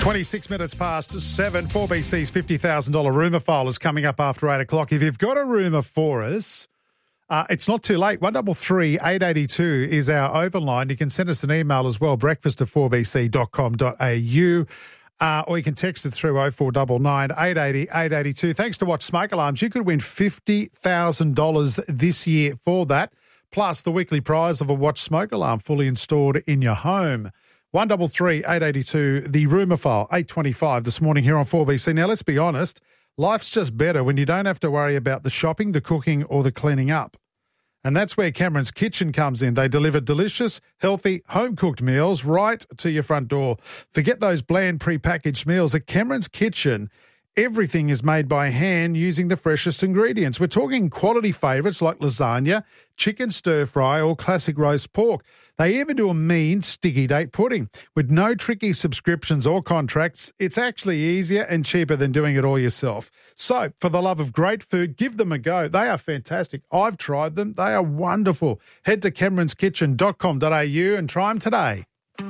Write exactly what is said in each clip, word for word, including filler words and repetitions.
twenty-six minutes past seven. four B C's fifty thousand dollars rumour file is coming up after eight o'clock. If you've got a rumour for us, uh, it's not too late. one three three, eight eight two is our open line. You can send us an email as well, breakfast at four b c dot com dot a u. Uh, or you can text it through oh four nine nine, eight eight oh, eight eight two. Thanks to Watch Smoke Alarms, you could win fifty thousand dollars this year for that, plus the weekly prize of a Watch Smoke Alarm fully installed in your home. one three three, eight eight two, the rumour file, eight twenty-five this morning here on four B C. Now, let's be honest, life's just better when you don't have to worry about the shopping, the cooking or the cleaning up. And that's where Cameron's Kitchen comes in. They deliver delicious, healthy, home-cooked meals right to your front door. Forget those bland pre-packaged meals. At Cameron's Kitchen, everything is made by hand using the freshest ingredients. We're talking quality favourites like lasagna, chicken stir-fry or classic roast pork. They even do a mean sticky date pudding. With no tricky subscriptions or contracts, it's actually easier and cheaper than doing it all yourself. So, for the love of great food, give them a go. They are fantastic. I've tried them. They are wonderful. Head to camerons kitchen dot com dot a u and try them today.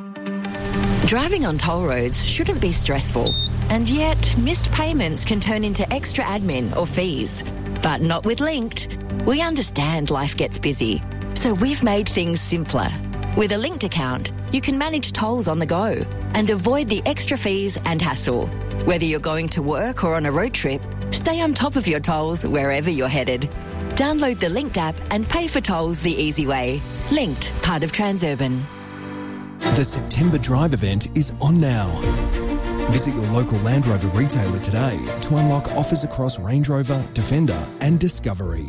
Driving on toll roads shouldn't be stressful. And yet, missed payments can turn into extra admin or fees. But not with Linked. We understand life gets busy, so we've made things simpler. With a Linked account, you can manage tolls on the go and avoid the extra fees and hassle. Whether you're going to work or on a road trip, stay on top of your tolls wherever you're headed. Download the Linked app and pay for tolls the easy way. Linked, part of Transurban. The September Drive event is on now. Visit your local Land Rover retailer today to unlock offers across Range Rover, Defender and Discovery.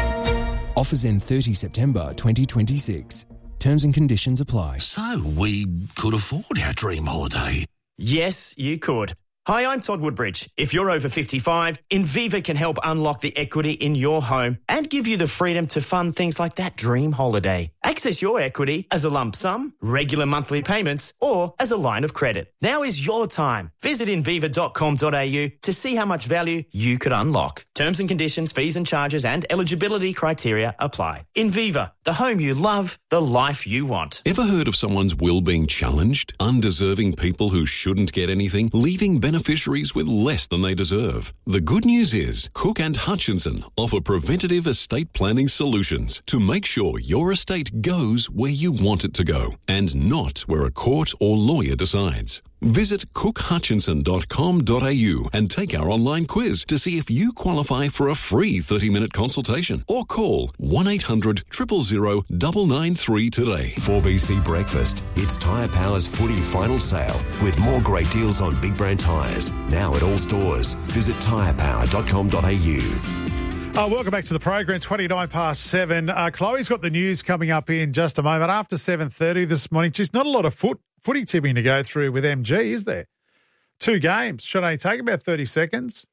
Offers end thirtieth September twenty twenty-six. Terms and conditions apply. So we could afford our dream holiday. Yes, you could. Hi, I'm Todd Woodbridge. If you're over fifty-five, Inviva can help unlock the equity in your home and give you the freedom to fund things like that dream holiday. Access your equity as a lump sum, regular monthly payments, or as a line of credit. Now is your time. Visit inviva dot com dot a u to see how much value you could unlock. Terms and conditions, fees and charges and eligibility criteria apply. Inviva, the home you love, the life you want. Ever heard of someone's will being challenged? Undeserving people who shouldn't get anything, leaving beneficiaries with less than they deserve. The good news is Cook and Hutchinson offer preventative estate planning solutions to make sure your estate goes where you want it to go and not where a court or lawyer decides. Visit cook hutchinson dot com dot a u and take our online quiz to see if you qualify for a free thirty-minute consultation or call one eight hundred, zero zero zero, nine nine three today. four B C Breakfast. It's Tyre Power's footy final sale with more great deals on big brand tyres. Now at all stores. Visit tyre power dot com dot a u. Uh, welcome back to the program, twenty-nine past seven. Uh, Chloe's got the news coming up in just a moment. After seven thirty this morning, just not a lot of foot footy tipping to go through with M G, is there? Two games. Should only take about thirty seconds.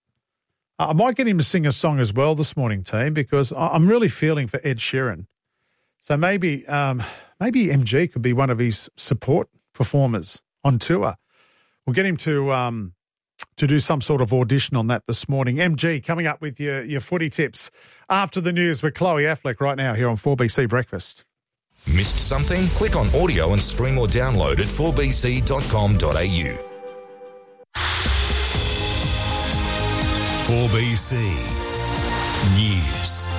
Uh, I might get him to sing a song as well this morning, team, because I- I'm really feeling for Ed Sheeran. So maybe, um, maybe M G could be one of his support performers on tour. We'll get him to... Um, to do some sort of audition on that this morning. M G coming up with your, your footy tips after the news with Chloe Affleck right now here on four B C Breakfast. Missed something? Click on audio and stream or download at four b c dot com dot a u. four B C News.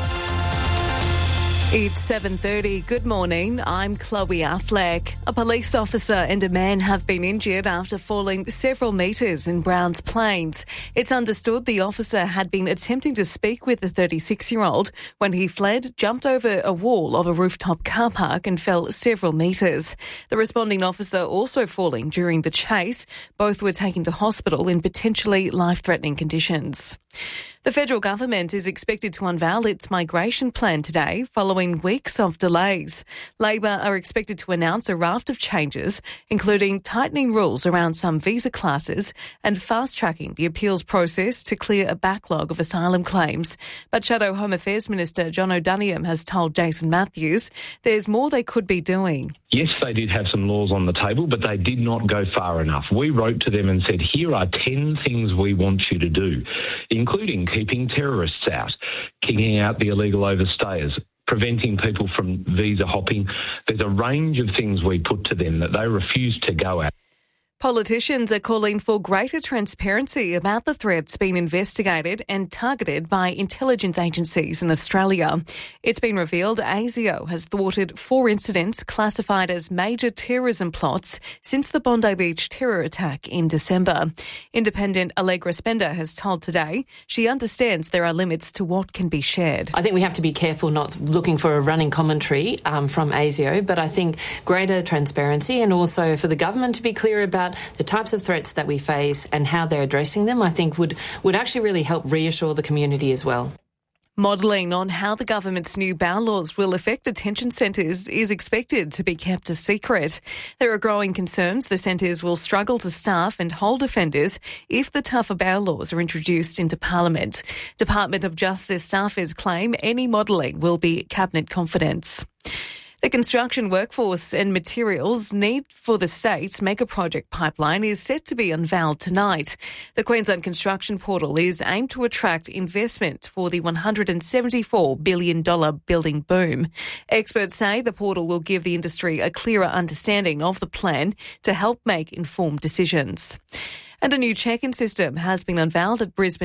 It's seven thirty. Good morning. I'm Chloe Affleck. A police officer and a man have been injured after falling several metres in Browns Plains. It's understood the officer had been attempting to speak with the thirty-six-year-old when he fled, jumped over a wall of a rooftop car park and fell several metres. The responding officer also falling during the chase. Both were taken to hospital in potentially life-threatening conditions. The federal government is expected to unveil its migration plan today following weeks of delays. Labor are expected to announce a raft of changes, including tightening rules around some visa classes and fast-tracking the appeals process to clear a backlog of asylum claims. But Shadow Home Affairs Minister John O'Donoghue has told Jason Matthews there's more they could be doing. Yes, they did have some laws on the table, but they did not go far enough. We wrote to them and said, here are ten things we want you to do, including keeping terrorists out, kicking out the illegal overstayers, preventing people from visa hopping. There's a range of things we put to them that they refused to go at. Politicians are calling for greater transparency about the threats being investigated and targeted by intelligence agencies in Australia. It's been revealed ASIO has thwarted four incidents classified as major terrorism plots since the Bondi Beach terror attack in December. Independent Allegra Spender has told Today she understands there are limits to what can be shared. I think we have to be careful not looking for a running commentary um, from ASIO, but I think greater transparency and also for the government to be clear about the types of threats that we face and how they're addressing them, I think would, would actually really help reassure the community as well. Modelling on how the government's new bail laws will affect detention centres is expected to be kept a secret. There are growing concerns the centres will struggle to staff and hold offenders if the tougher bail laws are introduced into Parliament. Department of Justice staffers claim any modelling will be cabinet confidence. The construction workforce and materials need for the state mega project pipeline is set to be unveiled tonight. The Queensland Construction Portal is aimed to attract investment for the one hundred seventy-four billion dollars building boom. Experts say the portal will give the industry a clearer understanding of the plan to help make informed decisions. And a new check-in system has been unveiled at Brisbane